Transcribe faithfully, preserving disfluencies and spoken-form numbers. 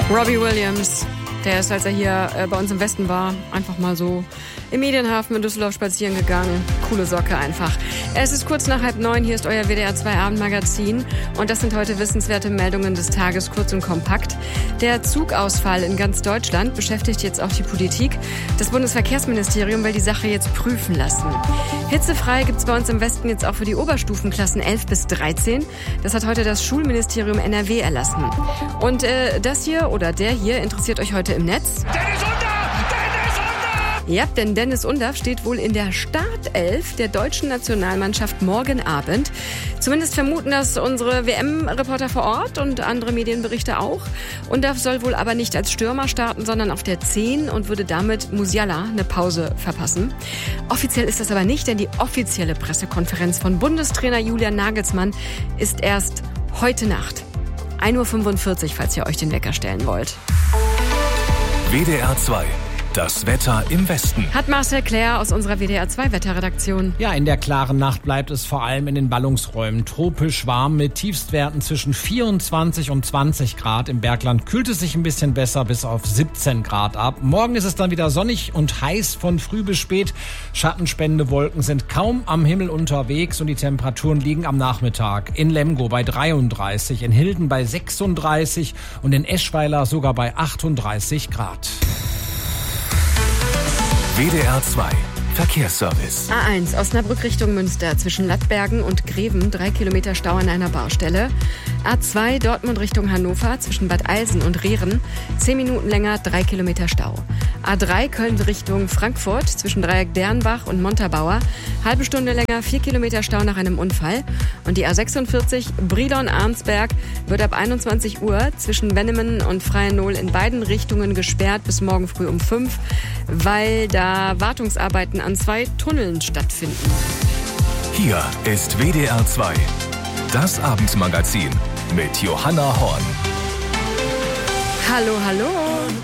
Robbie Williams, der ist, als er hier äh, bei uns im Westen war, einfach mal so im Medienhafen in Düsseldorf spazieren gegangen. Coole Socke einfach. Es ist kurz nach halb neun, hier ist euer W D R zwei Abendmagazin und das sind heute wissenswerte Meldungen des Tages, kurz und kompakt. Der Zugausfall in ganz Deutschland beschäftigt jetzt auch die Politik. Das Bundesverkehrsministerium will die Sache jetzt prüfen lassen. Hitzefrei gibt's bei uns im Westen jetzt auch für die Oberstufenklassen elf bis dreizehn. Das hat heute das Schulministerium N R W erlassen. Und äh, das hier oder der hier interessiert euch heute im Netz. Dennis Undaff! Dennis Undaff! Ja, denn Dennis Undaff steht wohl in der Startelf der deutschen Nationalmannschaft morgen Abend. Zumindest vermuten das unsere W M-Reporter vor Ort und andere Medienberichte auch. Undaff soll wohl aber nicht als Stürmer starten, sondern auf der zehn und würde damit Musiala eine Pause verpassen. Offiziell ist das aber nicht, denn die offizielle Pressekonferenz von Bundestrainer Julian Nagelsmann ist erst heute Nacht. ein Uhr fünfundvierzig, falls ihr euch den Wecker stellen wollt. W D R zwei. Das Wetter im Westen. Hat Marcel Claire aus unserer W D R zwei Wetterredaktion. Ja, in der klaren Nacht bleibt es vor allem in den Ballungsräumen tropisch warm mit Tiefstwerten zwischen vierundzwanzig und zwanzig Grad. Im Bergland kühlt es sich ein bisschen besser bis auf siebzehn Grad ab. Morgen ist es dann wieder sonnig und heiß von früh bis spät. Schattenspendende Wolken sind kaum am Himmel unterwegs und die Temperaturen liegen am Nachmittag in Lemgo bei dreiunddreißig, in Hilden bei sechsunddreißig und in Eschweiler sogar bei achtunddreißig Grad. W D R zwei Verkehrsservice. A eins Osnabrück Richtung Münster zwischen Lattbergen und Greven, drei Kilometer Stau an einer Baustelle. A zwei Dortmund Richtung Hannover zwischen Bad Eilsen und Rehren, zehn Minuten länger, drei Kilometer Stau. A drei Köln Richtung Frankfurt zwischen Dreieck Dernbach und Montabaur, halbe Stunde länger, vier Kilometer Stau nach einem Unfall. Und die A sechsundvierzig Brilon-Arnsberg wird ab einundzwanzig Uhr zwischen Wennemen und Freiennohl in beiden Richtungen gesperrt bis morgen früh um fünf, weil da Wartungsarbeiten an zwei Tunneln stattfinden. Hier ist W D R zwei. Das Abendmagazin mit Johanna Horn. Hallo, hallo.